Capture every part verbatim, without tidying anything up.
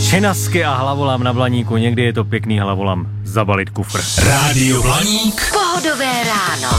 Činasky a hlavolam na Blaníku, někdy je to pěkný hlavolam zabalit kufr. Rádio Blaník. Pohodové ráno.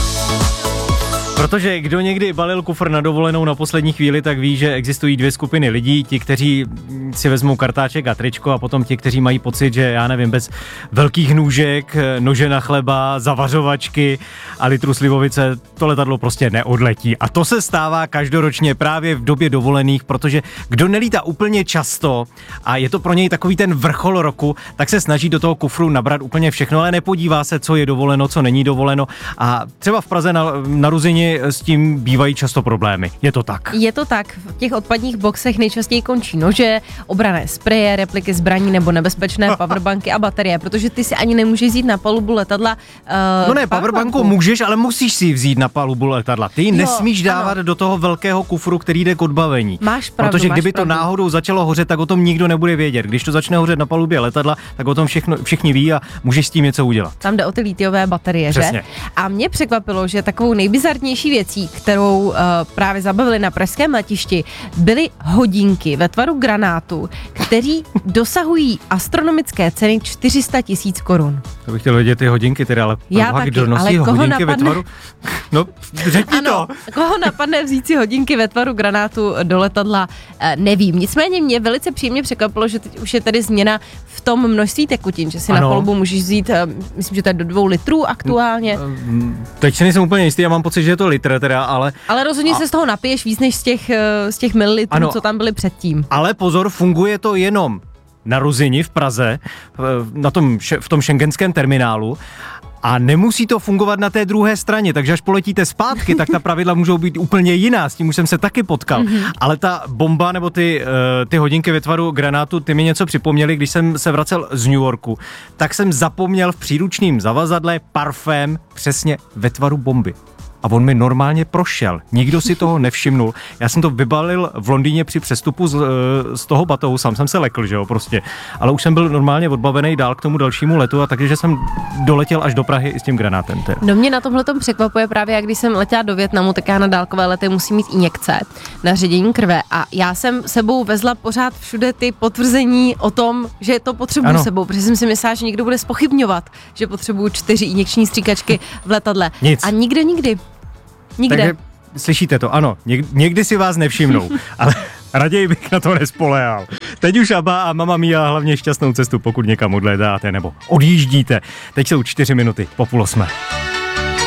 Protože kdo někdy balil kufr na dovolenou na poslední chvíli, tak ví, že existují dvě skupiny lidí. Ti, kteří si vezmou kartáček a tričko, a potom ti, kteří mají pocit, že já nevím, bez velkých nůžek, nože na chleba, zavařovačky a litru slivovice to letadlo prostě neodletí. A to se stává každoročně právě v době dovolených, protože kdo nelítá úplně často a je to pro něj takový ten vrchol roku, tak se snaží do toho kufru nabrat úplně všechno, ale nepodívá se, co je dovoleno, co není dovoleno. A třeba v Praze na, na Ruzini s tím bývají často problémy. Je to tak? Je to tak. V těch odpadních boxech nejčastěji končí nože, obranné spreje, repliky zbraní nebo nebezpečné powerbanky a baterie, protože ty si ani nemůžeš vzít na palubu letadla. Uh, no ne, powerbanku můžeš, ale musíš si ji vzít na palubu letadla. Ty ji nesmíš dávat ano. do toho velkého kufru, který jde k odbavení. Máš pravdu, Protože kdyby máš pravdu. to náhodou začalo hořet, tak o tom nikdo nebude vědět. Když to začne hořet na palubě letadla, tak o tom všechno, všichni ví a můžeš s tím něco udělat. Tam jde o ty litiové baterie, Přesně. že? A mě překvapilo, že takovou nejbizarnější věcí, kterou uh, právě zabavili na pražském letišti, byly hodinky ve tvaru granátu, který dosahují astronomické ceny čtyři sta tisíc korun. To bych chtěl vědět ty hodinky, teda, ale Já taky, kdo nosí ale koho hodinky napadne... ve tvaru? No, řekni ano, to. Koho napadne vzít si hodinky ve tvaru granátu do letadla, nevím. Nicméně mě velice příjemně překvapilo, že teď už je tady změna v tom množství tekutin, že si ano. na palubu můžeš vzít, myslím, že to je do dvou litrů aktuálně. Teď si nejsem úplně jistý, já mám pocit, že je to litr teda, ale... Ale rozhodně a... se z toho napiješ víc než z těch, z těch mililitrů, ano, co tam byly předtím. Ale pozor, funguje to jenom na Ruzini v Praze, na tom, v tom schengenském terminálu. A nemusí to fungovat na té druhé straně, takže až poletíte zpátky, tak ta pravidla můžou být úplně jiná, s tím už jsem se taky potkal. Mm-hmm. Ale ta bomba nebo ty, ty hodinky ve tvaru granátu, ty mi něco připomněly, když jsem se vracel z New Yorku, tak jsem zapomněl v příručním zavazadle parfém přesně ve tvaru bomby. A on mi normálně prošel. Nikdo si toho nevšimnul. Já jsem to vybalil v Londýně při přestupu z, z toho batohu, sám jsem se lekl, že jo, prostě. Ale už jsem byl normálně odbavený dál k tomu dalšímu letu a takže jsem doletěl až do Prahy i s tím granátem. Teda. No mě na tomhletom překvapuje právě, jak když jsem letěla do Vietnamu, tak já na dálkové lety musím mít injekce na ředění krve a já jsem sebou vezla pořád všude ty potvrzení o tom, že to potřebuju ano. sebou, protože jsem si myslela, že někdo bude zpochybňovat, že potřebuju čtyři injekční stříkačky v letadle. Nic. A nikde, nikdy. Nikde. Takže slyšíte to, ano, něk, někdy si vás nevšimnou, ale raději bych na to nespoléhal. Teď už Abba a Mamma Mia hlavně šťastnou cestu, pokud někam odletáte nebo odjíždíte. Teď jsou čtyři minuty po půl osmé.